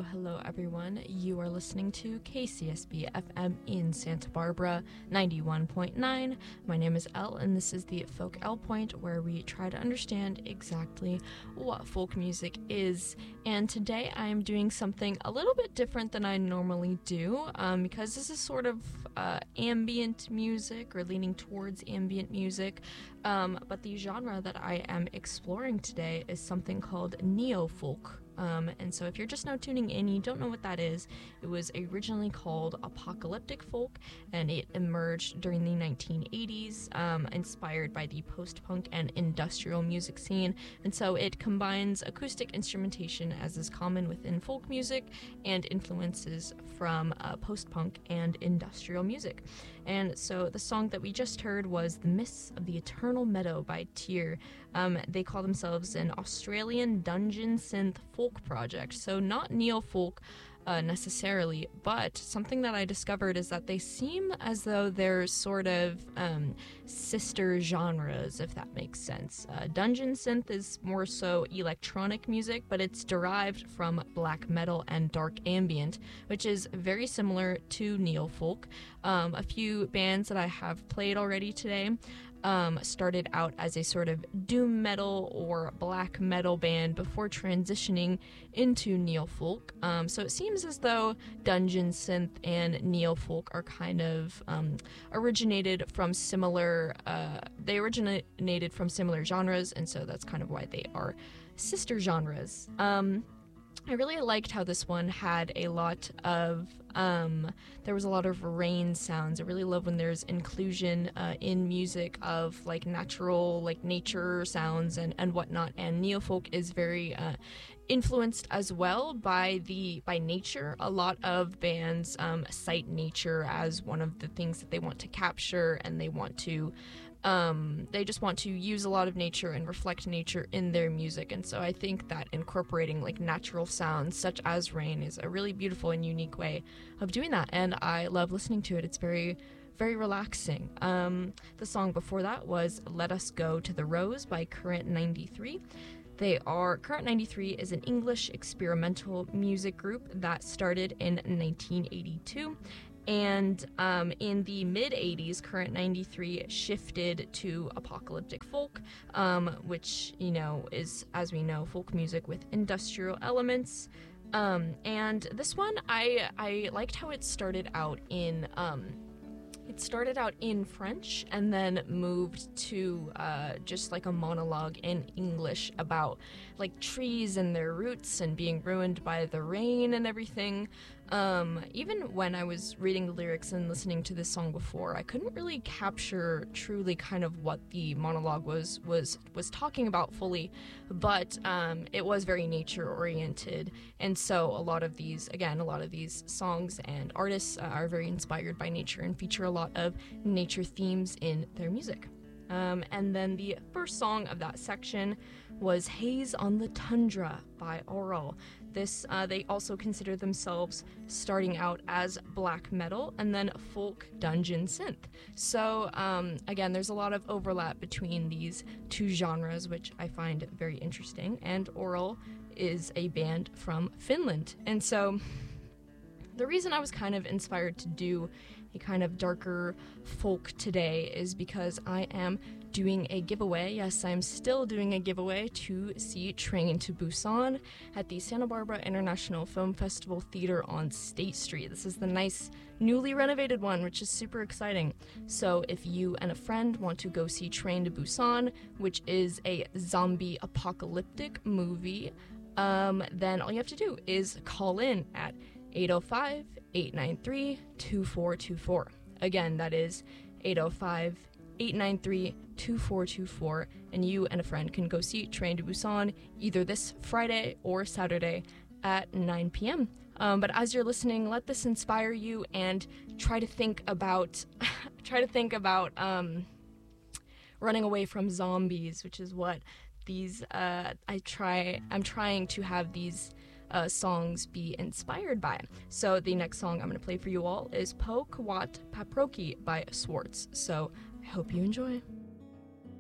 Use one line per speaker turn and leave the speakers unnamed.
Hello, everyone. You are listening to KCSB FM in Santa Barbara, 91.9. My name is Elle, and this is the Folk L Point, where we try to understand exactly what folk music is. And today I am doing something a little bit different than I normally do, because this is sort of ambient music, or leaning towards ambient music. But the genre that I am exploring today is something called neo-folk. And so if you're just now tuning in, you don't know what that is. It was originally called apocalyptic folk, and it emerged during the 1980s, inspired by the post-punk and industrial music scene. And so it combines acoustic instrumentation, as is common within folk music, and influences from post-punk and industrial music. And so the song that we just heard was The Mists of the Eternal Meadow by Tyr. They call themselves an Australian dungeon synth folk project, so not neo-folk necessarily, but something that I discovered is that they seem as though they're sort of sister genres, if that makes sense. Dungeon synth is more so electronic music, but it's derived from black metal and dark ambient, which is very similar to neo-folk. A few bands that I have played already today started out as a sort of doom metal or black metal band before transitioning into neo-folk. So it seems as though dungeon synth and neo-folk are kind of originated from similar genres, and so that's kind of why they are sister genres. I really liked how this one had a lot of, there was a lot of rain sounds. I really love when there's inclusion in music of like natural, like nature sounds and whatnot. And neo-folk is very influenced as well by nature. A lot of bands cite nature as one of the things that they want to capture, and they want to they just want to use a lot of nature and reflect nature in their music. And so I think that incorporating like natural sounds such as rain is a really beautiful and unique way of doing that, and I love listening to it. It's very, very relaxing. The song before that was Let Us Go to the Rose by Current 93. Current 93 is an English experimental music group that started in 1982. And in the mid-80s, Current 93 shifted to apocalyptic folk, which, is, as we know, folk music with industrial elements. And this one, I liked how it started out in... It started out in French and then moved to just like a monologue in English about like trees and their roots and being ruined by the rain and everything. Even when I was reading the lyrics and listening to this song before, I couldn't really capture truly kind of what the monologue was talking about fully, but it was very nature oriented. And so a lot of these songs and artists are very inspired by nature and feature a lot of nature themes in their music. And then the first song of that section was Haze on the Tundra by Oral. This, they also consider themselves starting out as black metal and then folk dungeon synth. So, again, there's a lot of overlap between these two genres, which I find very interesting. And Oral is a band from Finland. And so the reason I was kind of inspired to do a kind of darker folk today is because I am doing a giveaway. Yes, I'm still doing a giveaway to see Train to Busan at the Santa Barbara International Film Festival Theater on State Street. This is the nice, newly renovated one, which is super exciting. So if you and a friend want to go see Train to Busan, which is a zombie apocalyptic movie, then all you have to do is call in at 805-893-2424. Again, that is 805-893-2424, and you and a friend can go see Train to Busan either this Friday or Saturday at 9 p.m. But as you're listening, let this inspire you and try to think about running away from zombies, which is what these I'm trying to have these songs be inspired by. So the next song I'm going to play for you all is Po Kawat Paproki by Swartz. So I hope you enjoy.